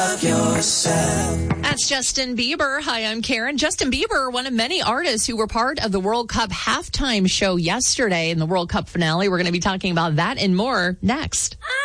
That's Justin Bieber. Hi, I'm Karen. Justin Bieber, one of many artists who were part of the World Cup halftime show yesterday in the World Cup finale. We're going to be talking about that and more next.